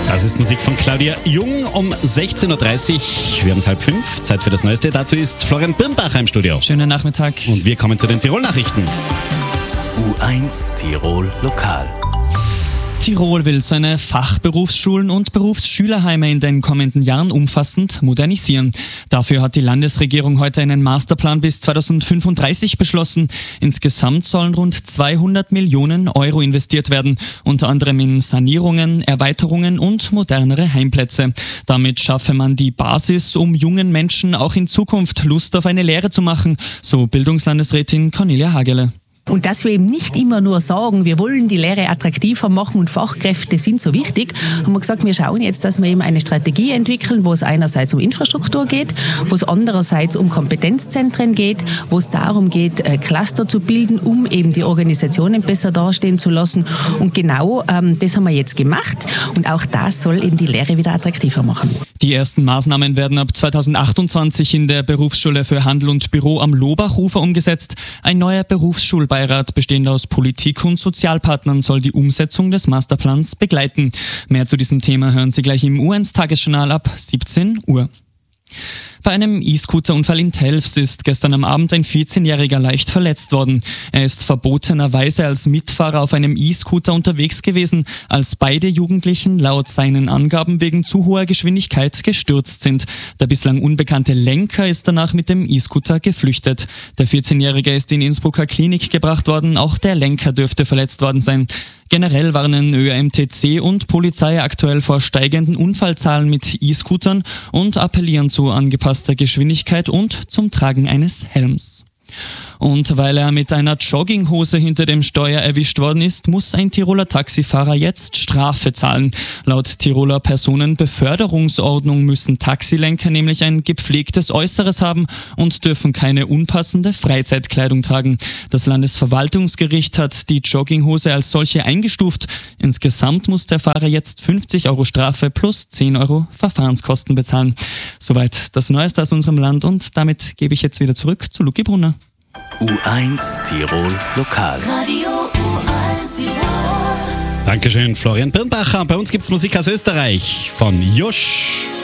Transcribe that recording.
Das ist Musik von Claudia Jung um 16.30 Uhr. Wir haben es 4:30, Zeit für das Neueste. Dazu ist Florian Birnbacher im Studio. Schönen Nachmittag. Und wir kommen zu den Tirol-Nachrichten. U1 Tirol Lokal. Tirol will seine Fachberufsschulen und Berufsschülerheime in den kommenden Jahren umfassend modernisieren. Dafür hat die Landesregierung heute einen Masterplan bis 2035 beschlossen. Insgesamt sollen rund 200 Millionen Euro investiert werden, unter anderem in Sanierungen, Erweiterungen und modernere Heimplätze. Damit schaffe man die Basis, um jungen Menschen auch in Zukunft Lust auf eine Lehre zu machen, so Bildungslandesrätin Cornelia Hagele. Und dass wir eben nicht immer nur sagen, wir wollen die Lehre attraktiver machen und Fachkräfte sind so wichtig, haben wir gesagt, wir schauen jetzt, dass wir eben eine Strategie entwickeln, wo es einerseits um Infrastruktur geht, wo es andererseits um Kompetenzzentren geht, wo es darum geht, Cluster zu bilden, um eben die Organisationen besser dastehen zu lassen. Und genau das haben wir jetzt gemacht und auch das soll eben die Lehre wieder attraktiver machen. Die ersten Maßnahmen werden ab 2028 in der Berufsschule für Handel und Büro am Lobachufer umgesetzt. Ein neuer Berufsschulbeirat bestehend aus Politik und Sozialpartnern soll die Umsetzung des Masterplans begleiten. Mehr zu diesem Thema hören Sie gleich im U1-Tagesjournal ab 17 Uhr. Bei einem E-Scooter-Unfall in Telfs ist gestern am Abend ein 14-Jähriger leicht verletzt worden. Er ist verbotenerweise als Mitfahrer auf einem E-Scooter unterwegs gewesen, als beide Jugendlichen laut seinen Angaben wegen zu hoher Geschwindigkeit gestürzt sind. Der bislang unbekannte Lenker ist danach mit dem E-Scooter geflüchtet. Der 14-Jährige ist in Innsbrucker Klinik gebracht worden, auch der Lenker dürfte verletzt worden sein. Generell warnen ÖMTC und Polizei aktuell vor steigenden Unfallzahlen mit E-Scootern und appellieren zu angepasster Geschwindigkeit und zum Tragen eines Helms. Und weil er mit einer Jogginghose hinter dem Steuer erwischt worden ist, muss ein Tiroler Taxifahrer jetzt Strafe zahlen. Laut Tiroler Personenbeförderungsordnung müssen Taxilenker nämlich ein gepflegtes Äußeres haben und dürfen keine unpassende Freizeitkleidung tragen. Das Landesverwaltungsgericht hat die Jogginghose als solche eingestuft. Insgesamt muss der Fahrer jetzt 50 Euro Strafe plus 10 Euro Verfahrenskosten bezahlen. Soweit das Neueste aus unserem Land und damit gebe ich jetzt wieder zurück zu Luki Brunner. U1 Tirol Lokal. Radio U1 Tirol. Dankeschön, Florian Birnbacher. Bei uns gibt es Musik aus Österreich von Josh.